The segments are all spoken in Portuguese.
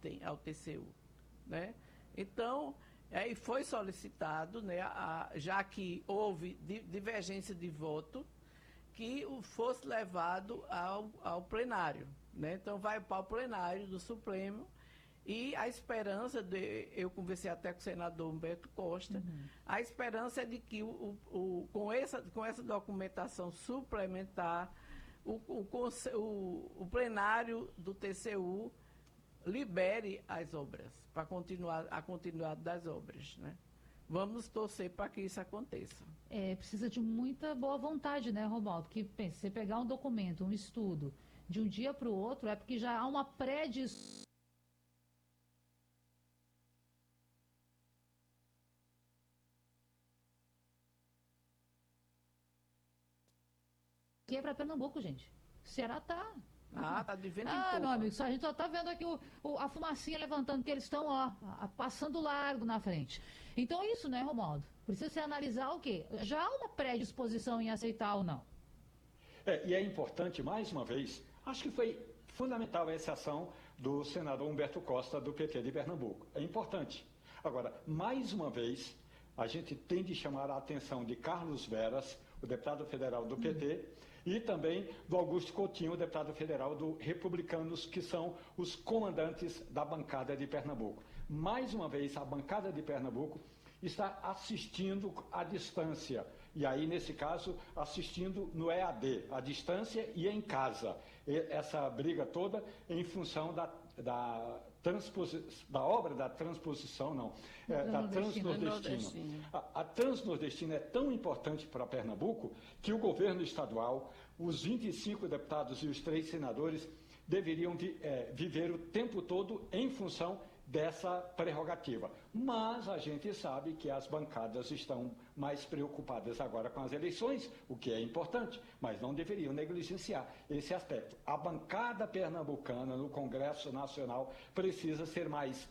ontem ao TCU, né? Então, aí foi solicitado, né, já que houve divergência de voto, que fosse levado ao plenário, né? Então, vai para o plenário do Supremo e a esperança eu conversei até com o senador Humberto Costa, a esperança é de que com essa documentação suplementar, o plenário do TCU libere as obras, para a continuidade das obras, né? Vamos torcer para que isso aconteça. Precisa de muita boa vontade, né, Romualdo? Porque, pensa, você pegar um documento, um estudo, de um dia para o outro, é porque já há uma predisposição. Que é para Pernambuco, gente. O Ceará tá. Tá de vento em popa. Meu amigo, a gente só tá vendo aqui a fumacinha levantando, que eles estão, passando largo na frente. Então é isso, né, Romualdo? Precisa se analisar o quê? Já há uma predisposição em aceitar ou não? E é importante, mais uma vez, acho que foi fundamental essa ação do senador Humberto Costa, do PT de Pernambuco. É importante. Agora, mais uma vez, a gente tem de chamar a atenção de Carlos Veras, o deputado federal do PT, e também do Augusto Coutinho, o deputado federal do Republicanos, que são os comandantes da bancada de Pernambuco. Mais uma vez, a bancada de Pernambuco está assistindo à distância, e aí, nesse caso, assistindo no EAD, à distância e em casa. Essa briga toda em função da obra da transposição, da Transnordestina. A Transnordestina é tão importante para Pernambuco que o governo estadual, os 25 deputados e os 3 senadores deveriam viver o tempo todo em função dessa prerrogativa. Mas a gente sabe que as bancadas estão mais preocupadas agora com as eleições, o que é importante, mas não deveriam negligenciar esse aspecto. A bancada pernambucana no Congresso Nacional precisa ser mais,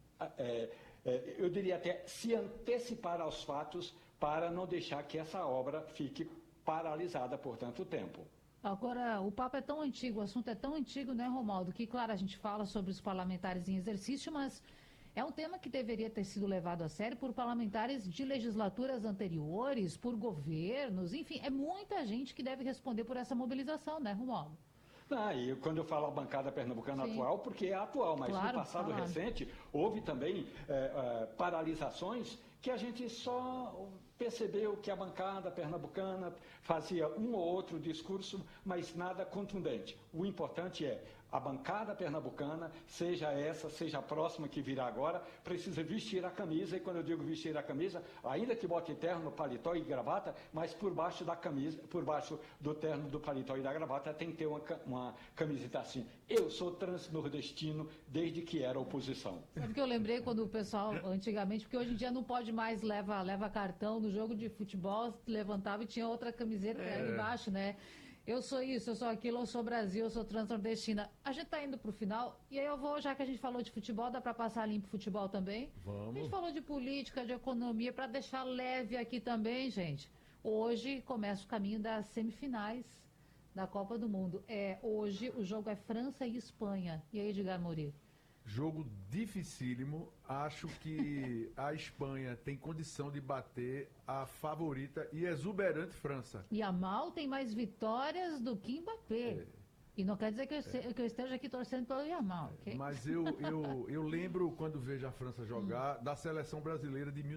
eu diria até, se antecipar aos fatos para não deixar que essa obra fique paralisada por tanto tempo. Agora, o papo é tão antigo, o assunto é tão antigo, né, Romualdo, que, claro, a gente fala sobre os parlamentares em exercício, mas é um tema que deveria ter sido levado a sério por parlamentares de legislaturas anteriores, por governos, enfim, é muita gente que deve responder por essa mobilização, né, Romualdo? E quando eu falo a bancada pernambucana atual, porque é atual, mas no passado recente houve também paralisações que a gente só percebeu que a bancada pernambucana fazia um ou outro discurso, mas nada contundente. O importante é a bancada pernambucana, seja essa, seja a próxima que virá agora, precisa vestir a camisa, e quando eu digo vestir a camisa, ainda que bote terno, paletó e gravata, mas por baixo da camisa, por baixo do terno, do paletó e da gravata, tem que ter uma camiseta assim. Eu sou transnordestino desde que era oposição. Sabe que eu lembrei quando o pessoal, antigamente, porque hoje em dia não pode mais leva cartão no jogo de futebol, levantava e tinha outra camiseta ali embaixo, né? Eu sou isso, eu sou aquilo, eu sou Brasil, eu sou transnordestina. A gente tá indo pro final, e aí eu vou, já que a gente falou de futebol, dá para passar limpo futebol também? Vamos. A gente falou de política, de economia, para deixar leve aqui também, gente. Hoje começa o caminho das semifinais da Copa do Mundo. Hoje o jogo é França e Espanha. E aí, Edgar Mouri? Jogo dificílimo. Acho que a Espanha tem condição de bater a favorita e exuberante França. E a Mal tem mais vitórias do que Mbappé. E não quer dizer que eu esteja aqui torcendo pelo Yamal, ok? Mas eu lembro, quando vejo a França jogar, da seleção brasileira de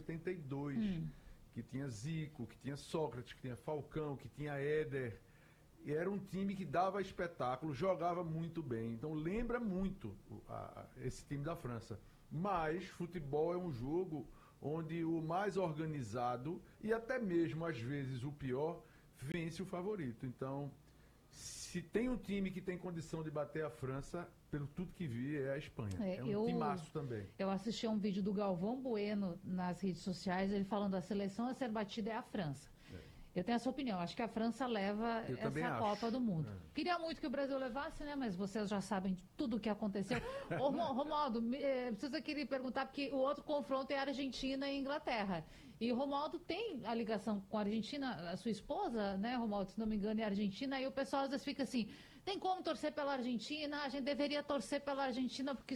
1982, que tinha Zico, que tinha Sócrates, que tinha Falcão, que tinha Éder. E era um time que dava espetáculo, jogava muito bem. Então lembra muito esse time da França. Mas futebol é um jogo onde o mais organizado e até mesmo às vezes o pior vence o favorito. Então, se tem um time que tem condição de bater a França, pelo tudo que vi, é a Espanha. É um timaço também. Eu assisti a um vídeo do Galvão Bueno nas redes sociais, ele falando a seleção a ser batida é a França. Eu tenho essa opinião, acho que a França leva essa Copa do Mundo. Queria muito que o Brasil levasse, né? Mas vocês já sabem de tudo o que aconteceu. Romualdo, precisa querer perguntar, porque o outro confronto é a Argentina e a Inglaterra. E o Romualdo tem a ligação com a Argentina, a sua esposa, né, Romualdo, se não me engano, é Argentina, e o pessoal às vezes fica assim, tem como torcer pela Argentina? A gente deveria torcer pela Argentina, porque